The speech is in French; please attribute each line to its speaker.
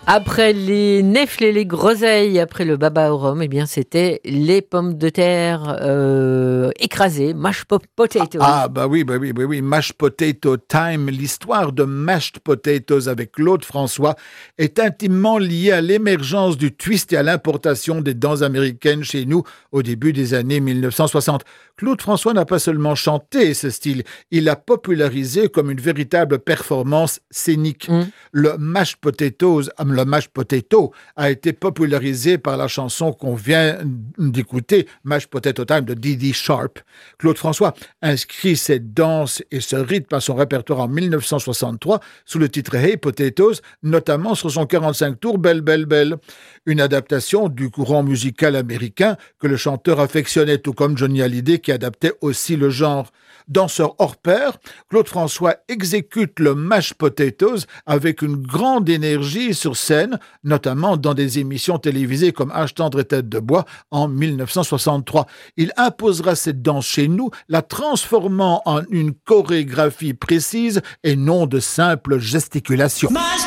Speaker 1: Après les nèfles et les groseilles, après le baba au rhum, eh bien c'était les pommes de terre écrasées, potatoes.
Speaker 2: Bah oui, mashed potato time. L'histoire de mashed potatoes avec Claude François est intimement liée à l'émergence du twist et à l'importation des dents américaines chez nous au début des années 1960. Claude François n'a pas seulement chanté ce style, il l'a popularisé comme une véritable performance scénique. Le mashed potato a été popularisé par la chanson qu'on vient d'écouter, Mashed Potato Time de Dee Sharp. Claude François inscrit cette danse et ce rythme à son répertoire en 1963 sous le titre Hey Potatoes, notamment sur son 45 tours Belle Belle Belle, une adaptation du courant musical américain que le chanteur affectionnait, tout comme Johnny Hallyday qui adaptait aussi le genre. Danseur hors pair, Claude François exécute le mashed potatoes avec une grande énergie sur scène, notamment dans des émissions télévisées comme H tendre et tête de bois en 1963. Il imposera cette danse chez nous, la transformant en une chorégraphie précise et non de simples gesticulations.